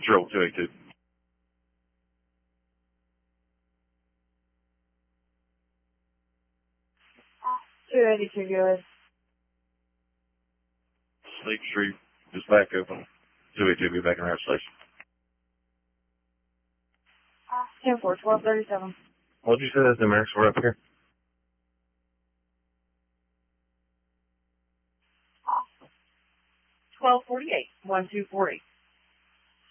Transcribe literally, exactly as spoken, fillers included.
Control two eighty-two. two eighty-two, go ahead. Sleep Street is back open. two eighty-two, be back in our station. ten four, twelve thirty-seven. What did you say that the Americans were up here? twelve forty-eight, one two four eight.